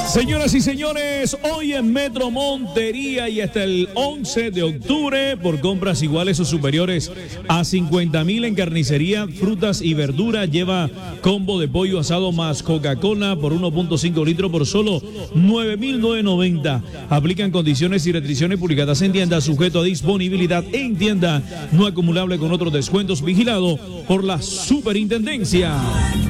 Señoras y señores, hoy en Metro Montería y hasta el 11 de octubre, por compras iguales o superiores a 50,000 en carnicería, frutas y verdura, lleva combo de pollo asado más Coca-Cola por 1.5 litros por solo 9,990. Aplican condiciones y restricciones publicadas en tienda, sujeto a disponibilidad en tienda, no acumulable con otros descuentos, vigilado por la Superintendencia.